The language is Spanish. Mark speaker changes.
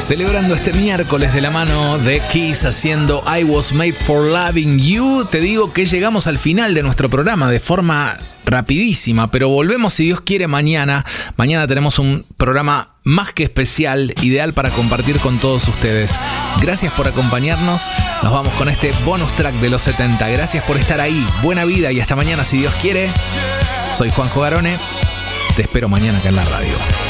Speaker 1: Celebrando este miércoles de la mano de Kiss haciendo I Was Made for Loving You. Te digo que llegamos al final de nuestro programa de forma rapidísima, pero volvemos si Dios quiere mañana. Mañana tenemos un programa más que especial, ideal para compartir con todos ustedes. Gracias por acompañarnos. Nos vamos con este bonus track de los 70. Gracias por estar ahí. Buena vida y hasta mañana si Dios quiere. Soy Juanjo Garone. Te espero mañana acá en la radio.